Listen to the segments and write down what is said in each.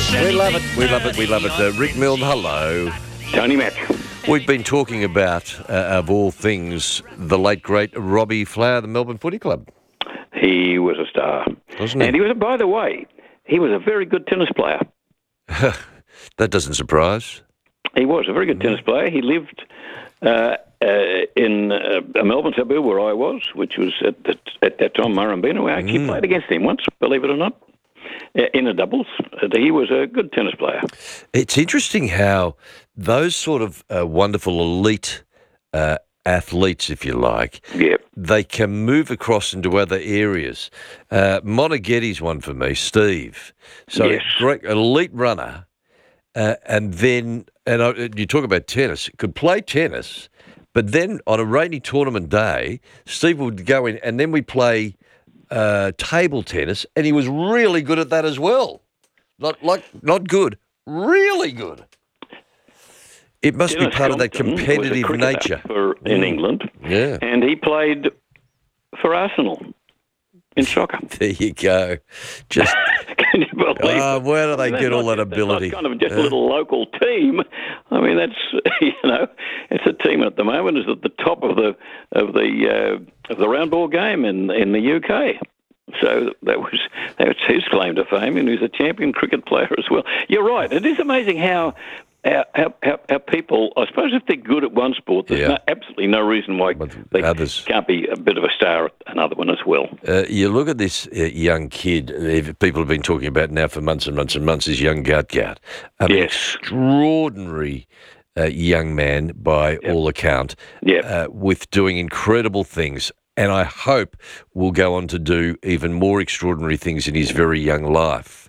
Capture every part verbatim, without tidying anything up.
We love it. We love it. We love it. Uh, Rick Milne, hello. Tony Mack. We've been talking about, uh, of all things, the late, great Robbie Flower, the Melbourne Footy Club. He was a star. Wasn't he? And he was, by the way, he was a very good tennis player. That doesn't surprise. He was a very good tennis player. He lived uh, uh, in uh, a Melbourne suburb where I was, which was at, the, at that time Murrumbeena. I actually Mm. played against him once, believe it or not, uh, in a doubles. Uh, he was a good tennis player. It's interesting how those sort of uh, wonderful elite uh, athletes, if you like, Yeah. they can move across into other areas. Uh, Monaghetti's one for me, Steve. So Yes. great elite runner, uh, and then and I, you talk about tennis. Could play tennis, but then on a rainy tournament day, Steve would go in, and then we play uh, table tennis, and he was really good at that as well. Not like not good, really good. It must Dennis be part of that Hilton was a competitive cricketer nature. for, in Mm. England. Yeah. And he played for Arsenal in soccer. There you go. Just Can you believe Ah, it? where do they I mean, get that's all not that just- that's not ability? kind of just Yeah. a little local team. I mean, that's you know, it's a team at the moment is at the top of the of the uh, of the round ball game in in the U K. So that was that's his claim to fame, and he's a champion cricket player as well. You're right. It is amazing how. How, how, how, how people, I suppose if they're good at one sport, there's Yeah. no, absolutely no reason why But they others- can't be a bit of a star at another one as well. Uh, you look at this uh, young kid, uh, people have been talking about now for months and months and months, is young Gutgard. An Yes. extraordinary uh, young man by all account, Yep. uh, with doing incredible things. And I hope will go on to do even more extraordinary things in his very young life.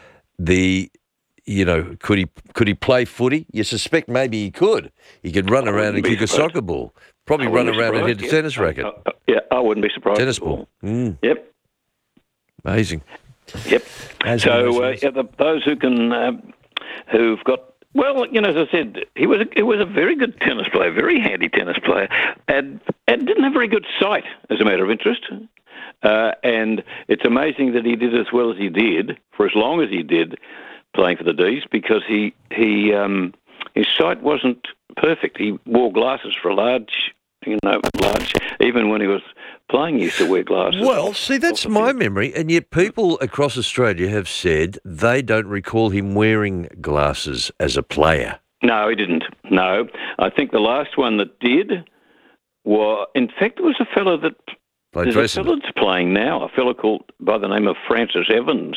The You know, could he could he play footy? You suspect maybe he could. He could run I around wouldn't and be kick a surprised. soccer ball. Probably I run wouldn't be around and hit a surprised, tennis yeah. racket. Uh, uh, yeah, I wouldn't be surprised. Tennis at all. ball. Mm, Yep, amazing. yep. Amazing, So amazing, uh, amazing. yeah, the, those who can, uh, who've got, well, you know, as I said, he was a, he was a very good tennis player, very handy tennis player, and and didn't have very good sight, as a matter of interest. Uh, and it's amazing that he did as well as he did for as long as he did, playing for the D's, because he he um, his sight wasn't perfect. He wore glasses for a large, you know, large. Even when he was playing, he used to wear glasses. Well, see, that's my memory, and yet people across Australia have said they don't recall him wearing glasses as a player. No, he didn't. No, I think the last one that did was, in fact, it was a fellow that. Like There's a Dresden. fellow that's playing now, a fellow called by the name of Francis Evans,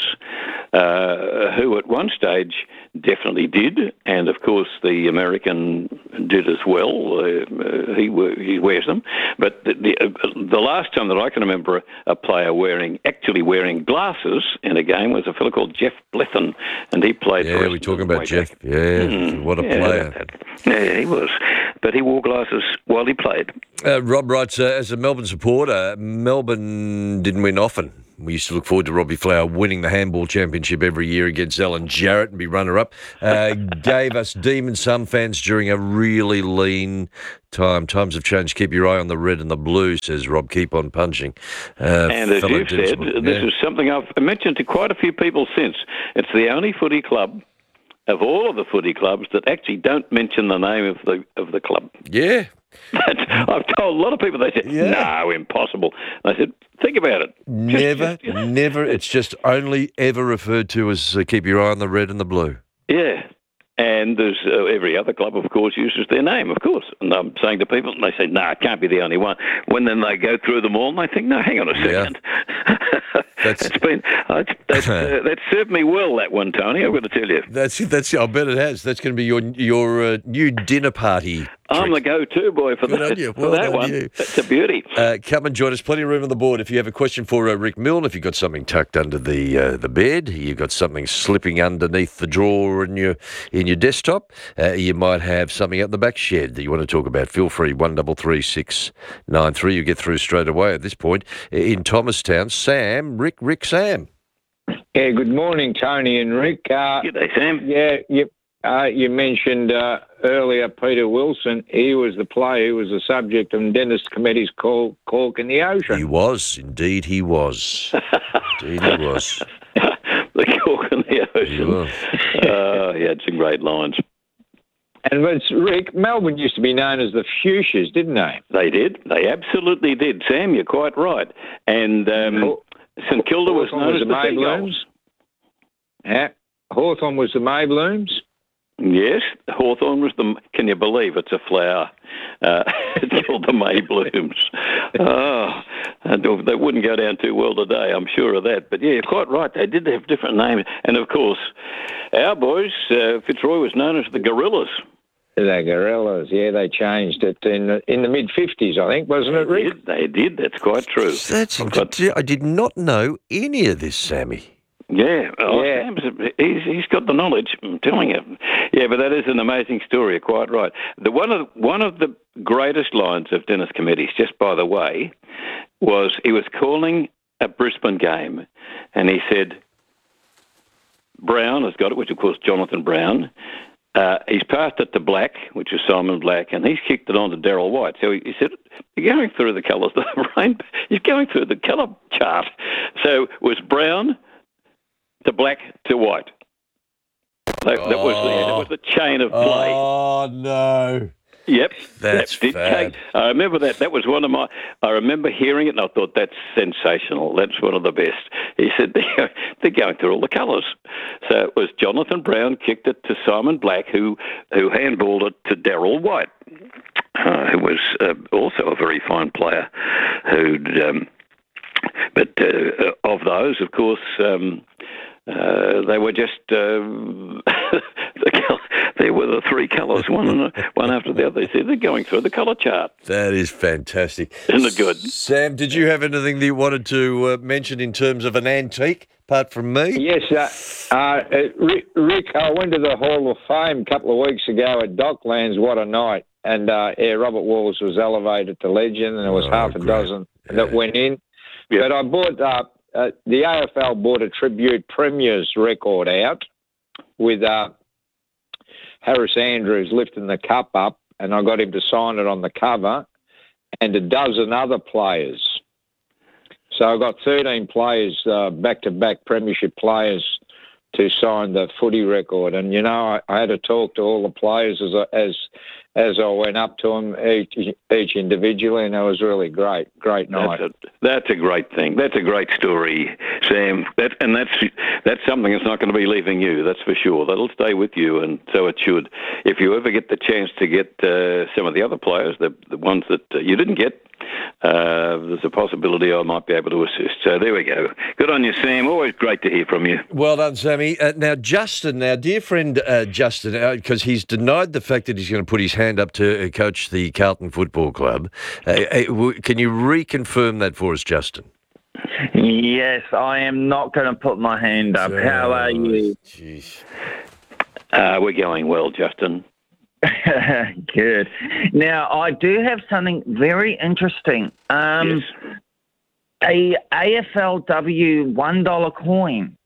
uh, who at one stage definitely did, and of course the American did as well. Uh, he he wears them, but the the, uh, the last time that I can remember a, a player wearing actually wearing glasses in a game was a fellow called Jeff Blethyn, and he played. Yeah, for we're Essendon talking about way Jeff. back. Yeah, Mm, what a yeah, player. that- Yeah, he was, but he wore glasses while he played. Uh, Rob writes, uh, as a Melbourne supporter, Melbourne didn't win often. We used to look forward to Robbie Flower winning the handball championship every year against Alan Jarrett and be runner-up. Uh, gave us demon some fans during a really lean time. Times have changed. Keep your eye on the red and the blue, says Rob. Keep on punching. Uh, And as fellow you've said, Dinsmore. this Yeah. is something I've mentioned to quite a few people since. It's the only footy club of all of the footy clubs that actually don't mention the name of the of the club. Yeah. I've told a lot of people, they said, Yeah. no, impossible. I said, think about it. Just- Never, just- never. It's just only ever referred to as uh, keep your eye on the red and the blue. Yeah. And there's uh, every other club, of course, uses their name, of course. And I'm saying to people, and they say, no, it can't be the only one. When then they go through them all, and they think, no, hang on a Yeah. second. That's- it's been, uh, that's, uh, that served me well, that one, Tony, I've got to tell you. That's that's. I bet it has. That's going to be your your uh, new dinner party. I'm the trick. go-to boy for Good that, on you. for Well that done one. you. That's a beauty. Uh, come and join us. Plenty of room on the board. If you have a question for uh, Rick Milne, if you've got something tucked under the uh, the bed, you've got something slipping underneath the drawer in your in your desktop, uh, you might have something out the back shed that you want to talk about. Feel free. One double three six nine three. You get through straight away. At this point in Thomastown, Sam, Rick, Rick, Sam. Yeah, good morning, Tony and Rick. Uh, G'day, Sam. yeah, you, uh, you mentioned uh, earlier Peter Wilson. He was the player who was the subject of Dennis Committee's call, Cork in the Ocean. He was. Indeed, he was. Indeed, he was. The cork in the He ocean. was. uh, he had some great lines. And it's, Rick, Melbourne used to be known as the Fuchsias, didn't they? They did. They absolutely did. Sam, you're quite right. And um, St Kilda was Hawthorn known was as the the Mayblooms. Seagulls. Yeah. Hawthorn was the Mayblooms. Yes, Hawthorn was the... Can you believe it's a flower? Uh, it's called the Mayblooms. Oh, and they wouldn't go down too well today, I'm sure of that. But yeah, you're quite right. They did have different names. And of course, our boys, uh, Fitzroy was known as the Gorillas. The Gorillas, yeah, they changed it in the, in the mid fifties, I think, wasn't it, Rick? They did, they did. That's quite true. That's But, I did not know any of this, Sammy. yeah, oh, Yeah. Sam's, he's, he's got the knowledge, I'm telling you. Yeah, but that is an amazing story, you're quite right. The one of one of the greatest lines of Dennis Committee's, just by the way, was he was calling a Brisbane game, and he said, Brown has got it, which of course Jonathan Brown. Uh, he's passed it to Black, which is Simon Black, and he's kicked it on to Daryl White. So he, he said, you're going through the colours, the rain, you're going through the colour chart. So it was Brown to Black to White. That, that, was the, that was the chain of play. Oh, no. Yep. That's that did fab. take- I remember that. That was one of my... I remember hearing it and I thought, that's sensational. That's one of the best. He said, they're, they're going through all the colours. So it was Jonathan Brown kicked it to Simon Black, who, who handballed it to Daryl White, uh, who was uh, also a very fine player. Who'd, um, but uh, of those, of course... Um, Uh, they were just um, the col- there were the three colours, one one after the other. They said they're going through the colour chart. That is fantastic. Isn't it good? Sam, did you have anything that you wanted to uh, mention in terms of an antique, apart from me? Yes, uh, uh, Rick, Rick, I went to the Hall of Fame a couple of weeks ago at Docklands. What a night. And uh, yeah, Robert Walls was elevated to legend, and there was Oh, half a great. dozen Yeah. that went in. Yeah. But I bought... Uh, Uh, the A F L bought a tribute premiers record out with uh, Harris Andrews lifting the cup up, and I got him to sign it on the cover, and a dozen other players. So I got thirteen players, uh, back-to-back premiership players, to sign the footy record. And, you know, I, I had to talk to all the players as I, as as I went up to them, each, each individually, and it was really great, great night. That's a, that's a great thing. That's a great story, Sam. That, and that's that's something that's not going to be leaving you, that's for sure. That'll stay with you, and so it should. If you ever get the chance to get uh, some of the other players, the, the ones that uh, you didn't get, uh, there's a possibility I might be able to assist. So there we go. Good on you, Sam. Always great to hear from you. Well done, Sammy. Uh, now, Justin, our dear friend uh, Justin, because uh, he's denied the fact that he's going to put his hand up to uh, coach the Carlton Football Club. Uh, uh, w- can you reconfirm that for us, Justin? Yes, I am not going to put my hand up. How are you? Jeez. Uh, we're going well, Justin. Good. Now, I do have something very interesting. Um, Yes. A A F L W one dollar coin.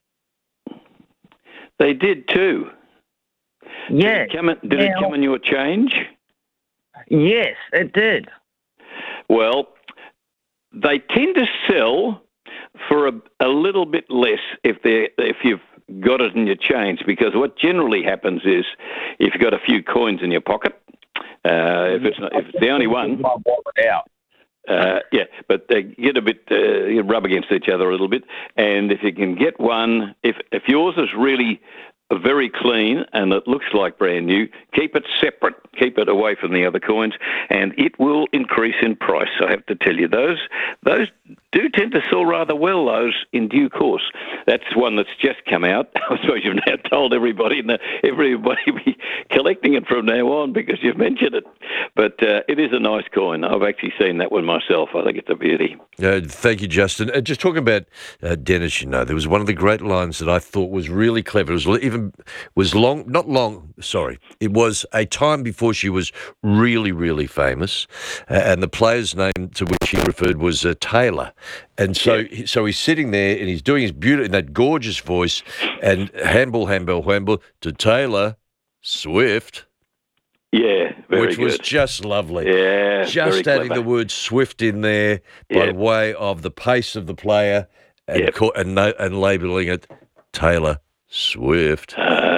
They did too. Yeah. Did, it come, in, did it Now- come in your change? Yes, it did. Well, they tend to sell for a, a little bit less if they if you've got it in your change, because what generally happens is if you've got a few coins in your pocket, uh, if it's not, if it's the only one, My wallet out. uh, yeah, but they get a bit, uh, you rub against each other a little bit, and if you can get one, if if yours is really very clean and it looks like brand new, keep it separate, keep it away from the other coins, and it will increase in price. I have to tell you, those those do tend to sell rather well, those in due course. That's one that's just come out. I suppose you've now told everybody, and everybody be collecting it from now on because you've mentioned it. But uh, it is a nice coin. I've actually seen that one myself. I think it's a beauty. Uh, thank you, Justin. Uh, just talking about uh, Dennis, you know, there was one of the great lines that I thought was really clever. It was even was long, not long. Sorry, it was a time before she was really, really famous, uh, and the player's name to which he referred was uh, Taylor. And so, Yeah. so he's sitting there and he's doing his beautiful, in that gorgeous voice, and handball, handball, handball to Taylor Swift. Yeah, very which good. was just lovely. Yeah, Just very adding clever. the word Swift in there by Yeah. way of the pace of the player and Yep. co- and, no- and labelling it Taylor Swift. Uh,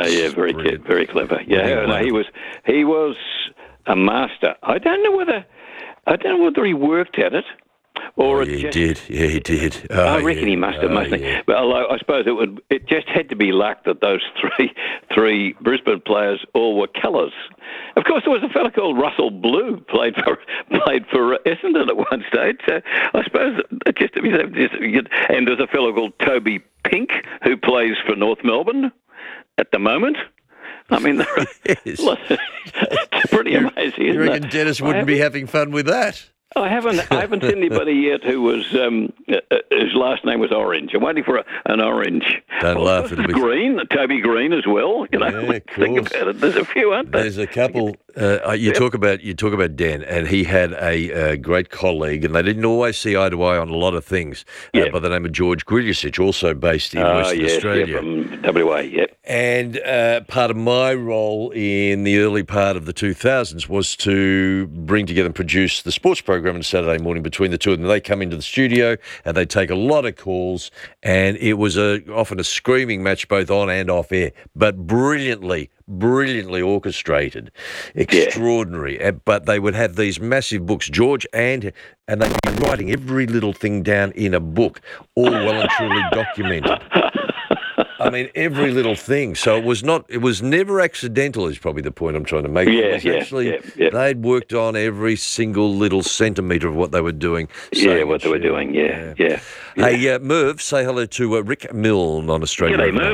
Uh, yeah, very Brilliant. very clever. Yeah, Brilliant. no, he was he was a master. I don't know whether I don't know whether he worked at it or Oh, it yeah, he just. did. Yeah, he did. Oh, I reckon yeah. he must have, Oh, mustn't yeah. he? But although I suppose it would, it just had to be luck that those three three Brisbane players all were colours. Of course, there was a fellow called Russell Blue played for played for Essendon at one stage. So I suppose it just to be and there's a fellow called Toby Pink who plays for North Melbourne at the moment. I mean, Yes. it's pretty amazing. You isn't reckon it? Dennis I wouldn't be haven't- having fun with that? I haven't. I haven't seen anybody yet who was um, uh, uh, his last name was Orange. I'm waiting for a, an Orange. Don't Oh, laugh, there's it'll be- Green, Toby Green as well. You know, Yeah, of think course. about it. There's a few, aren't there? There's a couple. Uh, you talk about you talk about Dan, and he had a, uh great colleague, and they didn't always see eye to eye on a lot of things. Uh, Yeah. by the name of George Griliusic, also based in Oh, Western yes, Australia. yeah, from W A. Yep. And uh, part of my role in the early part of the two thousands was to bring together and produce the sports program on Saturday morning between the two of them. They come into the studio and they take a lot of calls, and it was a, often a screaming match both on and off air, but brilliantly, brilliantly orchestrated, extraordinary. Uh, But they would have these massive books, George, and and they'd be writing every little thing down in a book, all well and truly documented. I mean, every little thing. So it was not, it was never accidental is probably the point I'm trying to make. Yeah, it was yeah, actually, yeah, yeah. they'd worked on every single little centimetre of what they were doing. Yeah, saying what and they were sharing. doing. Yeah, yeah. yeah. Hey, uh, Merv, say hello to uh, Rick Milne on Australia. G'day, Overnight. Merv.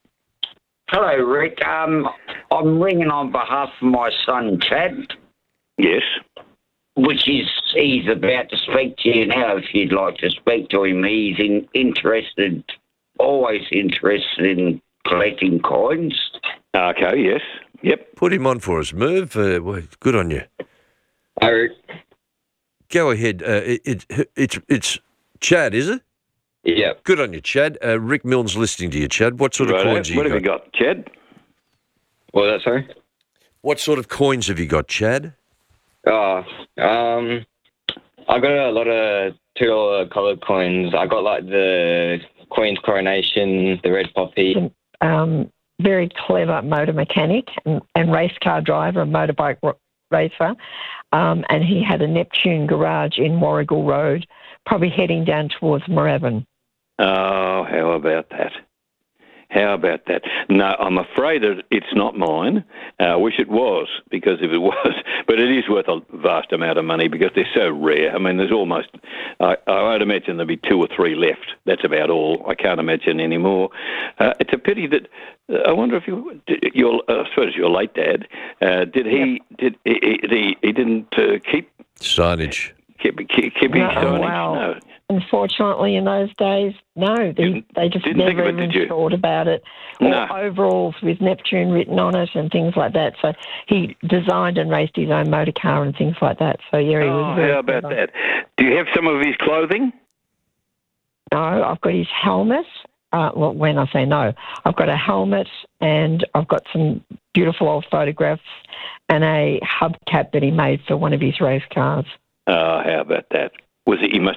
Hello, Rick. Um, I'm ringing on behalf of my son, Chad, Yes. which is he's about to speak to you now. If you'd like to speak to him, he's in, interested, always interested in collecting coins. Okay. Yes. Yep. Put him on for us, Merv. Uh, well, good on you. Hi, Rick. Go ahead. Uh, it, it, it's it's Chad, is it? Yeah. Good on you, Chad. Uh, Rick Milne's listening to you, Chad. What sort of Righto. coins have What you have got? you got, Chad? What was that, sorry? What sort of coins have you got, Chad? Oh, um, I got a lot of two dollar coloured coins. I got like the Queen's Coronation, the Red Poppy. um, very clever motor mechanic and, and race car driver and motorbike r- racer. Um, and he had a Neptune garage in Warrigal Road, probably heading down towards Moorabbin. Oh, how about that? How about that? No, I'm afraid that it's not mine. Uh, I wish it was, because if it was, but it is worth a vast amount of money because they're so rare. I mean, there's almost, I, I would imagine there'll be two or three left. That's about all. I can't imagine any more. Uh, it's a pity that, uh, I wonder if you, your, uh, I suppose your late dad, uh, did he, did he, he, he didn't uh, keep, Signage. keep, keep, keep his No, signage? wow. No. Unfortunately, in those days, no, they, Didn't- they just didn't think never of it, even did you? thought about it. Or No. overalls with Neptune written on it and things like that. So he designed and raced his own motor car and things like that. So yeah, he Oh, was very how about clever. that? Do you have some of his clothing? No, I've got his helmet. Uh, well, when I say no, I've got a helmet and I've got some beautiful old photographs and a hubcap that he made for one of his race cars. Oh, how about that? Was it? He must